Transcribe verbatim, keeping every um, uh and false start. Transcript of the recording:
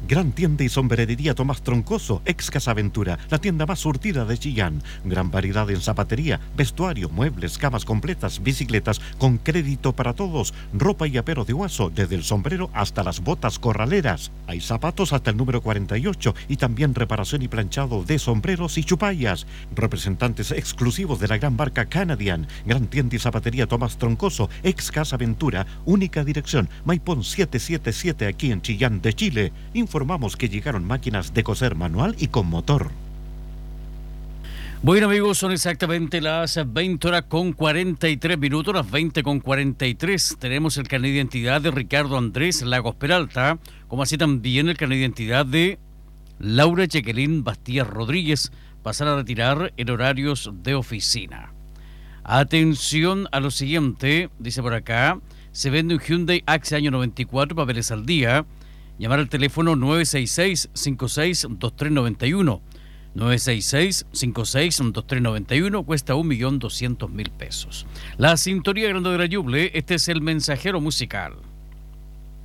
Gran tienda y sombrerería Tomás Troncoso, ex Casa Ventura, la tienda más surtida de Chillán. Gran variedad en zapatería, vestuario, muebles, camas completas, bicicletas, con crédito para todos, ropa y apero de Guaso, desde el sombrero hasta las botas corraleras. Hay zapatos hasta el número cuarenta y ocho y también reparación y planchado de sombreros y chupallas. Representantes exclusivos de la gran marca Canadian. Gran tienda y zapatería Tomás Troncoso, ex Casa Ventura, única dirección, Maipón setecientos setenta y siete aquí en Chillán de Chile. Informamos que llegaron máquinas de coser manual y con motor. Bueno, amigos, son exactamente las veinte horas con cuarenta y tres minutos, las veinte con cuarenta y tres. Tenemos el carnet de identidad de Ricardo Andrés Lagos Peralta, como así también el carnet de identidad de Laura Jacqueline Bastías Rodríguez, pasar a retirar en horarios de oficina. Atención a lo siguiente, dice por acá, se vende un Hyundai Axia año noventa y cuatro, papeles al día. Llamar al teléfono nueve seis seis, cinco seis dos tres nueve uno. nueve seis seis, cinco seis dos tres nueve uno, cuesta un millón doscientos mil pesos. La sintonía Grande de la Ñuble, este es el mensajero musical.